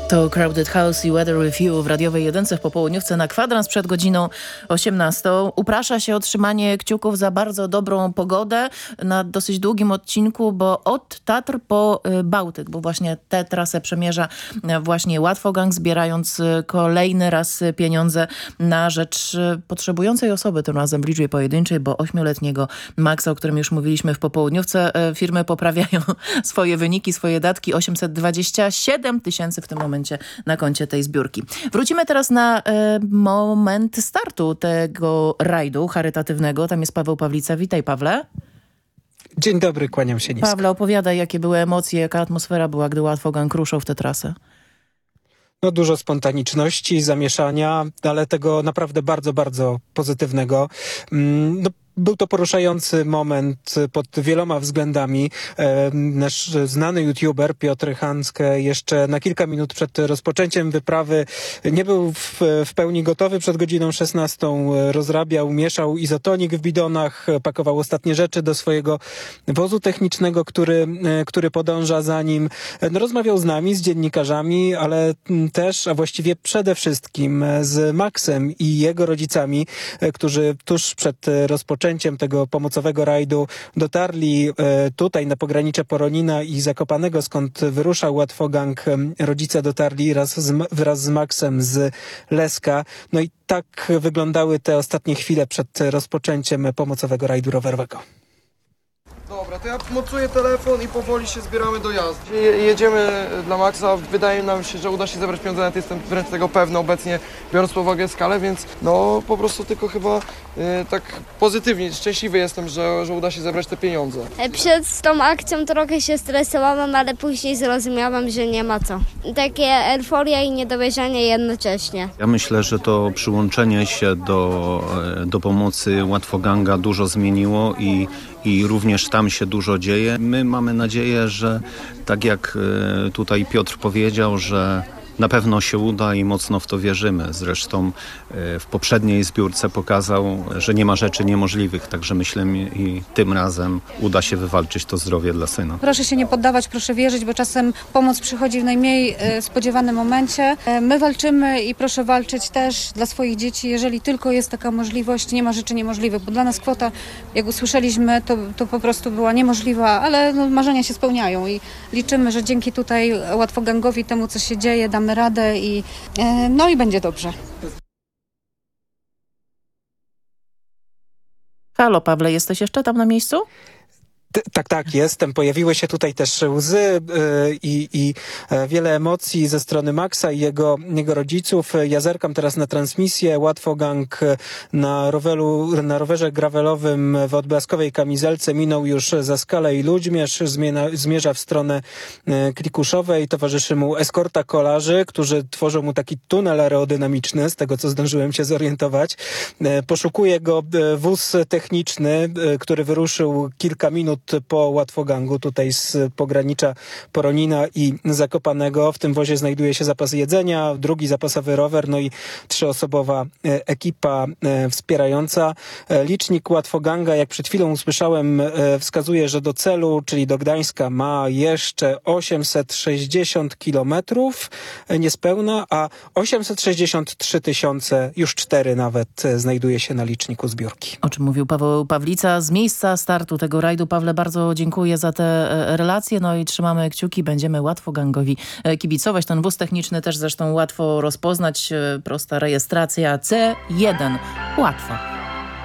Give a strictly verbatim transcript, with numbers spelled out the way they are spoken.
To Crowded House i Weather With You w radiowej jedynce w popołudniówce na kwadrans przed godziną osiemnastą. Uprasza się otrzymanie kciuków za bardzo dobrą pogodę na dosyć długim odcinku, bo od Tatr po Bałtyk, bo właśnie tę trasę przemierza właśnie Łatwogang, zbierając kolejny raz pieniądze na rzecz potrzebującej osoby, tym razem w liczbie pojedynczej, bo ośmioletniego Maxa, o którym już mówiliśmy w popołudniówce. Firmy poprawiają swoje wyniki, swoje datki. osiemset dwadzieścia siedem tysięcy w tym momencie na koncie tej zbiórki. Wrócimy teraz na e, moment startu tego rajdu charytatywnego. Tam jest Paweł Pawlica. Witaj, Pawle. Dzień dobry, kłaniam się nisko. Pawle, opowiadaj, jakie były emocje, jaka atmosfera była, gdy Łatwogang ruszał w tę trasę. No dużo spontaniczności, zamieszania, ale tego naprawdę bardzo, bardzo pozytywnego. No, był to poruszający moment pod wieloma względami. E, nasz znany youtuber Piotr Hanske jeszcze na kilka minut przed rozpoczęciem wyprawy nie był w, w pełni gotowy. Przed godziną szesnastą rozrabiał, mieszał izotonik w bidonach, pakował ostatnie rzeczy do swojego wozu technicznego, który, który podąża za nim. No, rozmawiał z nami, z dziennikarzami, ale też, a właściwie przede wszystkim z Maxem i jego rodzicami, którzy tuż przed rozpoczęciem tego pomocowego rajdu dotarli tutaj na pogranicze Poronina i Zakopanego, skąd wyruszał Łatwogang. Rodzice dotarli raz z, wraz z Maxem z Leska. No i tak wyglądały te ostatnie chwile przed rozpoczęciem pomocowego rajdu rowerowego. Dobra, to ja mocuję telefon i powoli się zbieramy do jazdy. Je, jedziemy dla Maxa, wydaje nam się, że uda się zebrać pieniądze, nawet jestem wręcz tego pewny obecnie, biorąc pod uwagę skalę, więc no po prostu tylko chyba y, tak pozytywnie, szczęśliwy jestem, że, że uda się zebrać te pieniądze. Przed tą akcją trochę się stresowałam, ale później zrozumiałam, że nie ma co. Takie euforia i niedowierzanie jednocześnie. Ja myślę, że to przyłączenie się do, do pomocy Łatwoganga dużo zmieniło i I również tam się dużo dzieje. My mamy nadzieję, że tak jak tutaj Piotr powiedział, że na pewno się uda i mocno w to wierzymy. Zresztą w poprzedniej zbiórce pokazał, że nie ma rzeczy niemożliwych, także myślę i tym razem uda się wywalczyć to zdrowie dla syna. Proszę się nie poddawać, proszę wierzyć, bo czasem pomoc przychodzi w najmniej spodziewanym momencie. My walczymy i proszę walczyć też dla swoich dzieci, jeżeli tylko jest taka możliwość, nie ma rzeczy niemożliwych, bo dla nas kwota, jak usłyszeliśmy, to, to po prostu była niemożliwa, ale no, marzenia się spełniają i liczymy, że dzięki tutaj Łatwogangowi, temu co się dzieje, damy radę i no i będzie dobrze. Halo, Pawle, jesteś jeszcze tam na miejscu? Tak, tak, jestem. Pojawiły się tutaj też łzy yy, i, i wiele emocji ze strony Maxa i jego, jego rodziców. Ja zerkam teraz na transmisję. Łatwogang na, rowelu, na rowerze gravelowym w odblaskowej kamizelce minął już Zaskalę i Ludźmierz. Zmiena, zmierza w stronę Klikuszowej. Towarzyszy mu eskorta kolarzy, którzy tworzą mu taki tunel aerodynamiczny, z tego co zdążyłem się zorientować. Poszukuje go wóz techniczny, który wyruszył kilka minut po Łatwogangu, tutaj z pogranicza Poronina i Zakopanego. W tym wozie znajduje się zapas jedzenia, drugi zapasowy rower, no i trzyosobowa ekipa wspierająca. Licznik Łatwoganga, jak przed chwilą usłyszałem, wskazuje, że do celu, czyli do Gdańska, ma jeszcze osiemset sześćdziesiąt kilometrów niespełna, a osiemset sześćdziesiąt trzy tysiące, już cztery nawet, znajduje się na liczniku zbiórki. O czym mówił Paweł Pawlica z miejsca startu tego rajdu. Pawle, bardzo dziękuję za te relacje, no i trzymamy kciuki, będziemy Łatwogangowi kibicować. Ten wóz techniczny też zresztą łatwo rozpoznać, prosta rejestracja C jeden. Łatwo.